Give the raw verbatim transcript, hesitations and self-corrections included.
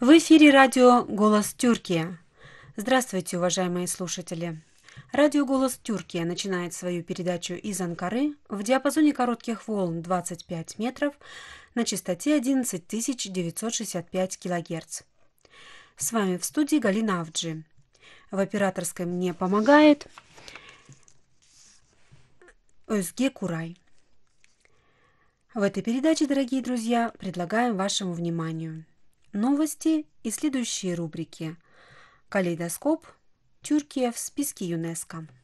В эфире радио «Голос Тюркия». Здравствуйте, уважаемые слушатели. Радио «Голос Тюркия» начинает свою передачу из Анкары в диапазоне коротких волн двадцать пять метров на частоте одиннадцать тысяч девятьсот шестьдесят пять килогерц. С вами в студии Галина Авджи. В операторской мне помогает Özge Курай. В этой передаче, дорогие друзья, предлагаем вашему вниманию новости и следующие рубрики: «Калейдоскоп», «Тюркия в списке ЮНЕСКО».